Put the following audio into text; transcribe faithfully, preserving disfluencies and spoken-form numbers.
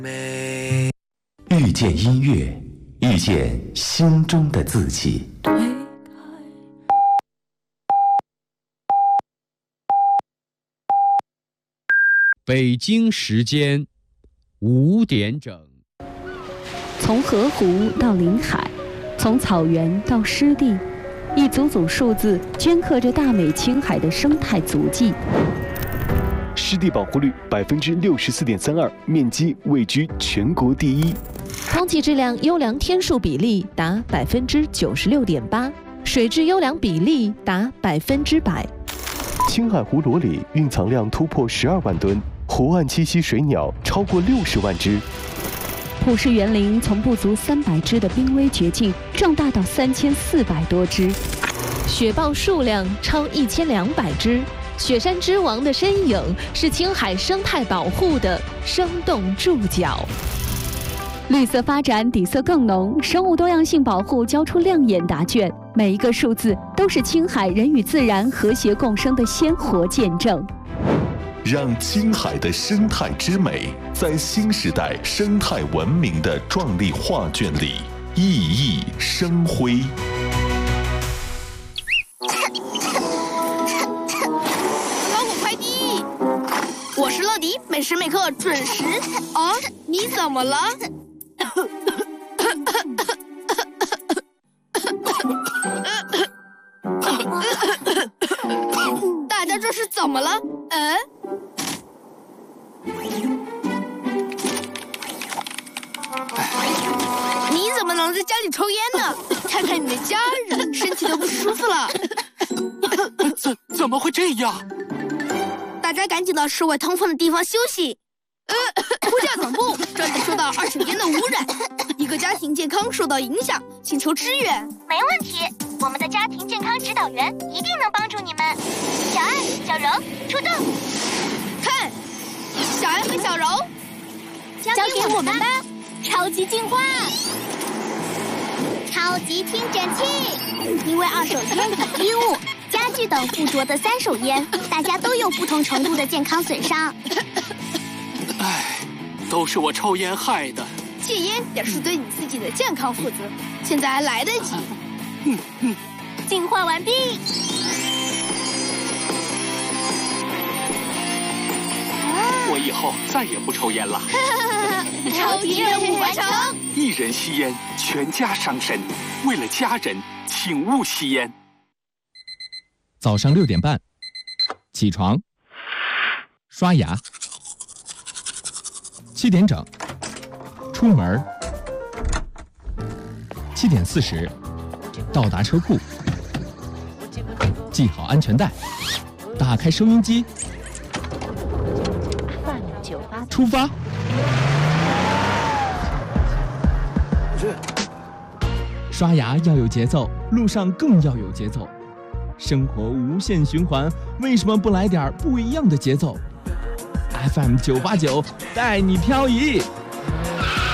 遇见音乐，遇见心中的自己。 北京时间五点整。 从河湖到临海，从草原到湿地，一组组数字镌刻着大美青海的生态足迹。 湿地保护率百分之六十四点三二，面积位居全国第一。 空气质量优良天数比例达百分之九十六点八，水质优良比例达百分之百。 青海湖裸里蕴藏量突破十二万吨，湖岸栖息水鸟超过六十万只。 普氏园林从不足三百只的濒危绝境壮大到三千四百多只， 雪豹数量超一千两百只。雪山之王的身影是青海生态保护的生动注脚。 绿色发展底色更浓，生物多样性保护交出亮眼答卷，每一个数字都是青海人与自然和谐共生的鲜活见证。 让青海的生态之美在新时代生态文明的壮丽画卷里熠熠生辉。 包裹快递，我是乐迪，每时每刻准时。啊，你怎么了？大家这是怎么了？嗯？你怎么能在家里抽烟呢？看看你的家人，身体都不舒服了。 怎怎么会这样？ 大家赶紧到市外通风的地方休息。呃，呼叫总部，这里受到二手烟的污染，一个家庭健康受到影响，请求支援。 没问题，我们的家庭健康指导员一定能帮助你们。小爱、小柔出动。 看，小爱和小柔， 交给我们吧。超级净化，超级听诊器。因为二手烟与衣物、家具等附着的三手烟，大家都有不同程度的健康损伤。 唉，都是我抽烟害的。 戒烟也是对你自己的健康负责，现在还来得及。 嗯嗯， 净化完毕。 我以后再也不抽烟了。 超级任务完成。 一人吸烟，全家伤身。为了家人，请勿吸烟。 早上六点半，起床，刷牙。七点整，出门。七点四十，到达车库，系好安全带，打开收音机，出发。刷牙要有节奏，路上更要有节奏。生活无限循环，为什么不来点不一样的节奏？F M 九八九带你漂移。